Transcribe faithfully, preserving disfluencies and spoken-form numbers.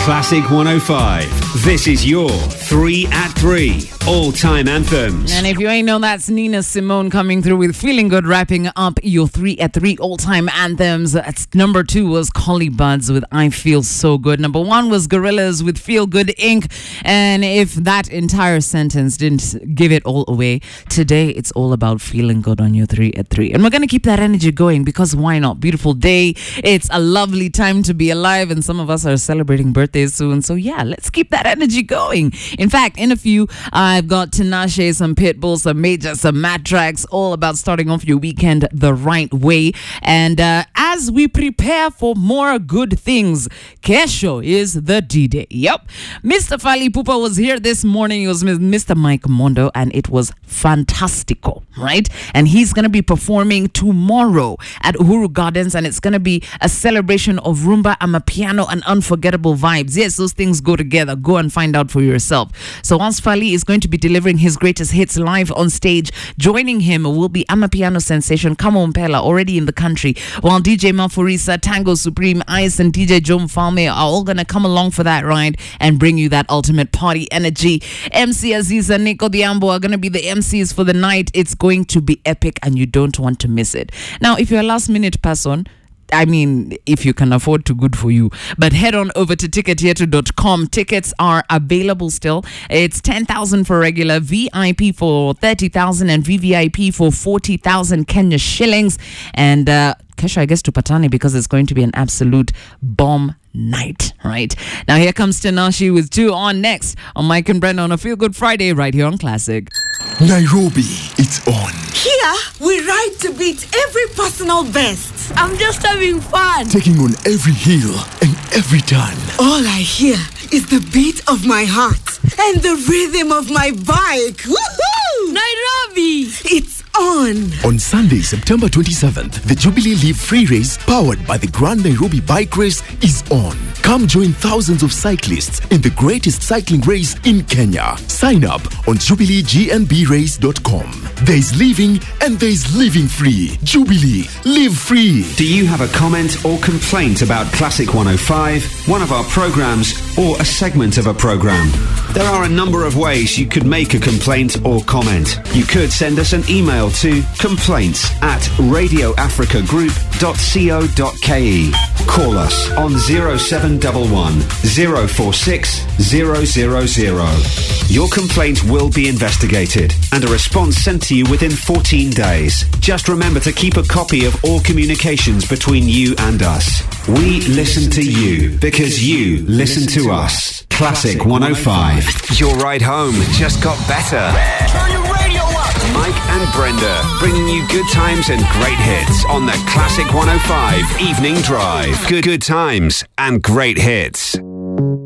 Classic one oh five. This is your three at three all-time anthems. And if you ain't know, that's Nina Simone coming through with Feeling Good, wrapping up your three at three all-time anthems. That's number two was Collie Buddz with I Feel So Good. Number one was Gorillaz with Feel Good Incorporated. And if that entire sentence didn't give it all away, today it's all about feeling good on your three at three. And we're going to keep that energy going because why not? Beautiful day. It's a lovely time to be alive, and some of us are celebrating birthdays soon. So yeah, let's keep that energy going. In fact, in a few, I've got Tinashe, some Pitbull, some Major, some Matrax, all about starting off your weekend the right way. And uh, as we prepare for more good things, Kesho is the D-Day. Yep. Mister Fali Pupa was here this morning. It was Mister Mike Mondo, and it was fantastico, right? And he's going to be performing tomorrow at Uhuru Gardens, and it's going to be a celebration of rumba, amapiano, and unforgettable vibes. Yes, those things go together. Go and find out for yourself. So once Fali is going to be delivering his greatest hits live on stage, joining him will be amapiano sensation Kamo Mpela, already in the country, while D J Mafurisa, Tango Supreme, Ice, and D J Jom Falme are all going to come along for that ride and bring you that ultimate party energy. M C Aziza, Nico Diambo are going to be the M Cs for the night. It's going to be epic, and you don't want to miss it. Now, if you're a last minute person, I mean, if you can afford to, good for you. But head on over to ticket theatre dot com. Tickets are available still. It's ten thousand for regular, V I P for thirty thousand, and V V I P for forty thousand Kenya shillings. And uh, Kesha, I guess, to Patani, because it's going to be an absolute bomb night, right? Now here comes Tinashe with two on next on Mike and Brenda on a Feel Good Friday right here on Classic. Nairobi, it's on. Here, we ride to beat every personal best. I'm just having fun. Taking on every hill and every turn. All I hear is the beat of my heart and the rhythm of my bike. Woohoo! Nairobi, it's on. On Sunday, September twenty-seventh, the Jubilee Live Free Race, powered by the Grand Nairobi Bike Race, is on. Come join thousands of cyclists in the greatest cycling race in Kenya. Sign up on jubilee g n b race dot com. There's living and there's living free. Jubilee, live free. Do you have a comment or complaint about Classic one oh five, one of our programs, or a segment of a program? There are a number of ways you could make a complaint or comment. You could send us an email to complaints at radio africa group dot co dot ke. Call us on zero seven one one, zero four six, zero zero zero. Your complaint will be investigated and a response sent to you within fourteen days. Just remember to keep a copy of all communications between you and us. We listen to you because you listen to us. Classic one oh five. Your ride home just got better. Turn your radio up. Mike and Brenda bringing you good times and great hits on the Classic one oh five Evening Drive. Good, good times and great hits.